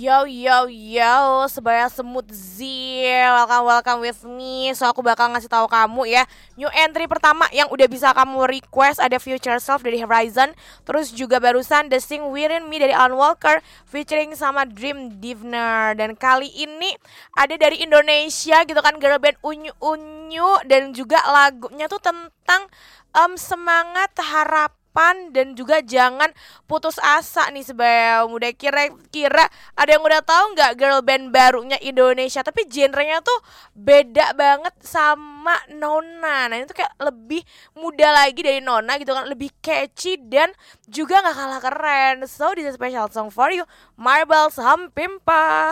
Yo yo yo, sebaya semut Z, welcome with me. So aku bakal ngasih tahu kamu ya, new entry pertama yang udah bisa kamu request ada Future Self dari Horizon. Terus juga barusan The Sing Within Me dari Alan Walker featuring sama Dream Divner. Dan kali ini ada dari Indonesia gitu kan, girl band Unyu Unyu. Dan juga lagunya tuh tentang semangat, harapan, dan juga jangan putus asa nih sebaya muda. Kira-kira ada yang udah tahu nggak girl band barunya Indonesia, tapi genrenya tuh beda banget sama Nona. Nah ini tuh kayak lebih muda lagi dari Nona gitu kan, lebih catchy dan juga nggak kalah keren. So this is a special song for you, Marble Sampimpa.